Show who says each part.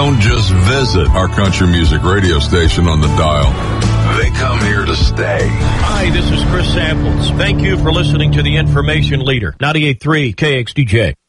Speaker 1: don't just visit our country music radio station on the dial. They come here to stay.
Speaker 2: Hi, this is Chris Samples. Thank you for listening to the Information Leader, 98.3 KXDJ.